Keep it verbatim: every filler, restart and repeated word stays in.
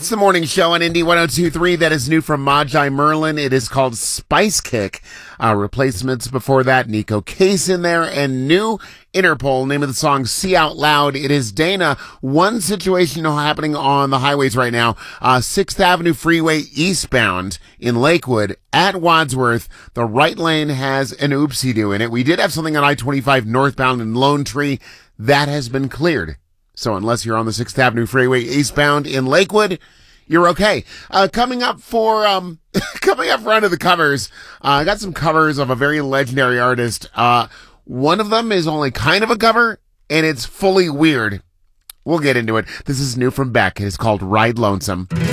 It's the morning show on Indy one oh two point three. That is new from Magi Merlin. It is called Spice Kick. Uh, replacements before that, Nico Case in there, and new Interpol. Name of the song, See Out Loud. It is Dana. One situation happening on the highways right now. Uh, sixth Avenue Freeway eastbound in Lakewood at Wadsworth. The right lane has an oopsie-doo in it. We did have something on I twenty-five northbound in Lone Tree. That has been cleared. So unless you're on the sixth Avenue Freeway eastbound in Lakewood, you're okay. Uh, coming up for, um, coming up for under the covers, uh, I got some covers of a very legendary artist. Uh, one of them is only kind of a cover, and it's fully weird. We'll get into it. This is new from Beck. It's called Ride Lonesome.